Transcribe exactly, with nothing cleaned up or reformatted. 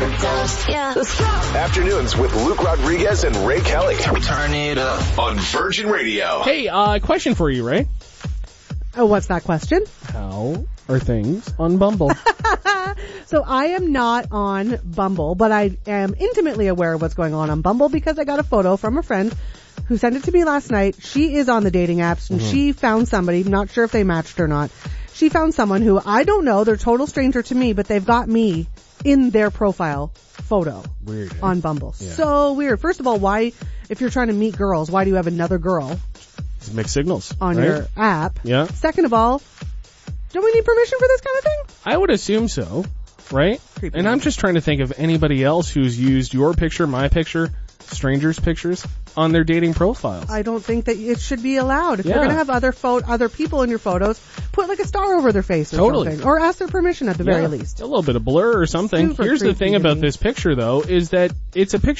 Yeah. Afternoons with Luke Rodriguez and Ray Kelly. Turn it up on Virgin Radio. Hey, uh, question for you, Ray. Oh, what's that question? How are things on Bumble? So I am not on Bumble, but I am intimately aware of what's going on on Bumble because I got a photo from a friend who sent it to me last night. She is on the dating apps and mm-hmm. she found somebody, not sure if they matched or not. She found someone who I don't know, they're a total stranger to me, but they've got me in their profile photo. Weird, eh? On Bumble. Yeah. So weird. First of all, why, if you're trying to meet girls, why do you have another girl It's mixed signals on right? your app? Yeah. Second of all, don't we need permission for this kind of thing? I would assume so, right? Creepy. And I'm just trying to think of anybody else who's used your picture, my picture, strangers' pictures on their dating profiles. I don't think that it should be allowed. If Yeah. you're going to have other pho- other people in your photos, put like a star over their face or Totally. something. Or ask their permission at the Yeah. very least. A little bit of blur or something. Super Here's the creepy thing to about me. this picture, though, is that it's a picture